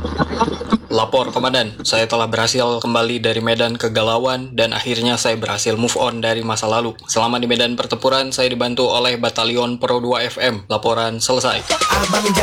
Lapor Komandan, saya telah berhasil kembali dari medan kegalauan dan akhirnya saya berhasil move on dari masa lalu. Selama di medan pertempuran, saya dibantu oleh Batalion Pro 2 FM. Laporan selesai.